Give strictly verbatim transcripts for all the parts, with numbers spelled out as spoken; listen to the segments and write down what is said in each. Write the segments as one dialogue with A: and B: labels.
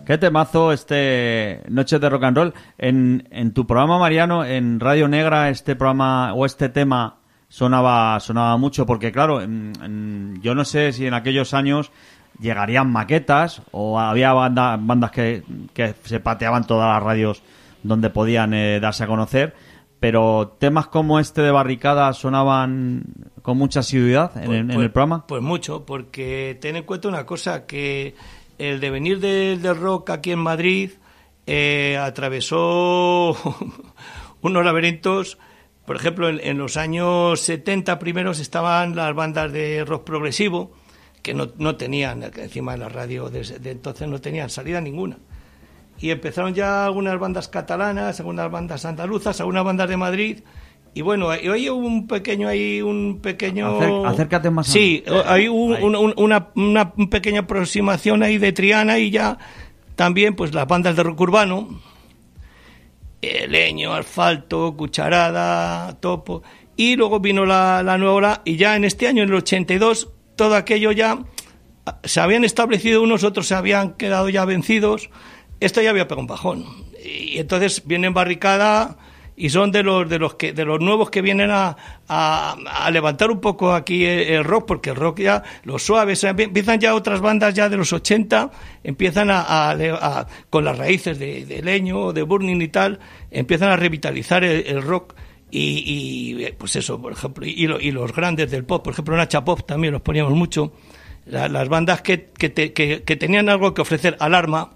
A: Qué temazo este Noches de Rock and Roll. En, en tu programa, Mariano, en Radio Negra, este programa o este tema sonaba sonaba mucho porque, claro, en, en, yo no sé si en aquellos años llegarían maquetas o había banda, bandas que, que se pateaban todas las radios donde podían eh, darse a conocer, pero temas como este de Barricada sonaban con mucha asiduidad en, pues, en, en el programa.
B: Pues mucho, porque ten en cuenta una cosa, que el devenir del de rock aquí en Madrid eh, atravesó unos laberintos. Por ejemplo, en, en los años setenta primeros estaban las bandas de rock progresivo, que no, no tenían, encima de la radio de, de entonces no tenían salida ninguna. Y empezaron ya algunas bandas catalanas, algunas bandas andaluzas, algunas bandas de Madrid. Y bueno, hay un pequeño ahí, un pequeño...
A: Acer, acércate más.
B: Sí, a... hay un, un, un, una, una pequeña aproximación ahí de Triana y ya también pues las bandas de rock urbano, eh, Leño, Asfalto, Cucharada, Topo. Y luego vino la, la nueva ola y ya en este año, en el ochenta y dos, todo aquello ya se habían establecido unos, otros se habían quedado ya vencidos. Esto ya había pegado un bajón. Y entonces vienen Barricada... y son de los de los que de los nuevos que vienen a, a, a levantar un poco aquí el, el rock, porque el rock ya, los suaves, empiezan ya otras bandas ya de los ochenta, empiezan a, a, a con las raíces de, de Leño, de Burning y tal, empiezan a revitalizar el, el rock y, y pues eso, por ejemplo, y, lo, y los grandes del pop, por ejemplo, Nacha Pop también los poníamos mucho, la, las bandas que, que, te, que, que tenían algo que ofrecer. Alarma,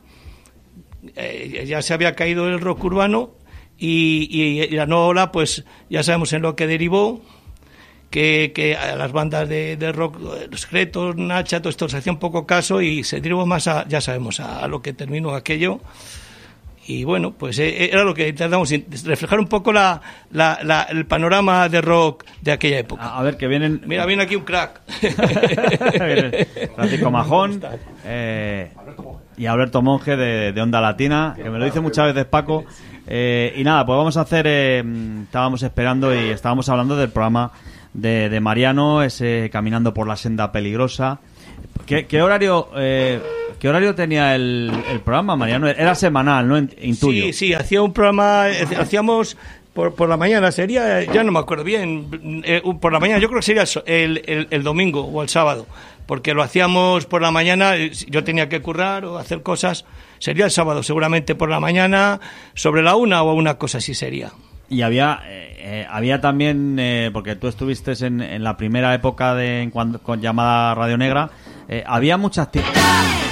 B: eh, ya se había caído el rock urbano. Y, y, y la nueva ola, pues ya sabemos en lo que derivó, que, que a las bandas de, de rock, Los Secretos, Nacha, todo esto se hacía un poco caso y se derivó más a, ya sabemos, a, a lo que terminó aquello. Y bueno, pues eh, era lo que intentamos, reflejar un poco la, la, la, el panorama de rock de aquella época.
A: A, a ver, que vienen...
B: Mira, viene aquí un crack.
A: Francisco Majón eh, y Alberto Monge de, de Onda Latina, que me lo dice muchas veces Paco. Eh, y nada, pues vamos a hacer... Eh, estábamos esperando y estábamos hablando del programa de, de Mariano, ese Caminando por la Senda Peligrosa. ¿Qué, qué horario... Eh, ¿Qué horario tenía el, el programa, Mariano? Era semanal, ¿no? Intuyo.
B: Sí, sí, hacía un programa, hacíamos por, por la mañana, sería, ya no me acuerdo bien, eh, por la mañana, yo creo que sería el, el, el domingo o el sábado, porque lo hacíamos por la mañana, yo tenía que currar o hacer cosas, sería el sábado seguramente por la mañana, sobre la una o una cosa así sería.
A: Y había eh, había también, eh, porque tú estuviste en, en la primera época de en cuando, con llamada Radio Negra, eh, había mucha actividad.